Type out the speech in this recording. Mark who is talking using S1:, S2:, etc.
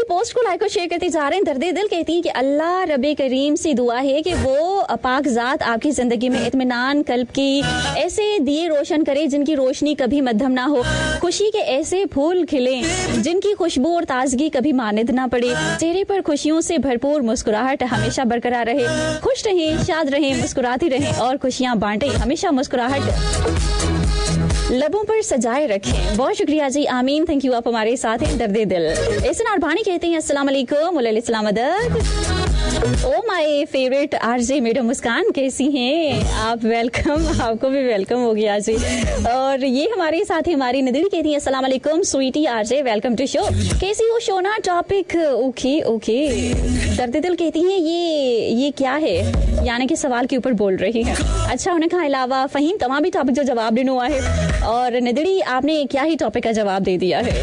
S1: Post को like और share करते जा रहे हैं। दर्दे दिल कहती है कि अल्लाह रब्बे करीम से दुआ है कि वो पाक ज़ात आपकी जिंदगी में इत्मीनान कल्ब की ऐसे दिए रोशन करे जिनकी रोशनी कभी मध्यम ना हो, खुशी के ऐसे फूल खिले जिनकी खुशबू और ताजगी कभी मानिद ना पड़े, चेहरे पर खुशियों से भरपूर मुस्कुराहट हमेशा बरकरार रहे, खुश रहें, शाद रहें, मुस्कुराती रहें और खुशियां बांटे, हमेशा मुस्कुराहट लबों पर सजाए रखें। बहुत शुक्रिया जी, आमीन, थैंक यू, आप हमारे साथ हैं। दर्दे दिल एहसन अरबानी कहते हैं अस्सलाम वालेकुम वालेकुम oh my favourite RJ madam मुस्कान, कैसी हैं आप? वेलकम, आपको भी वेलकम हो गया जी। और ये हमारे साथ ही हमारी नदीरी कहती है अस्सलाम वालेकुम Sweety RJ, welcome to show. कैसी हो शोना? Topic okay okay. दर्दे दिल कहती हैं ये क्या है, यानी कि सवाल के ऊपर बोल रही है। अच्छा, उन्हें कहा अलावा फहीम तमाम भी टॉपिक जो जवाब देना हुआ है, और नदीरी आपने क्या ही टॉपिक का जवाब दे दिया है।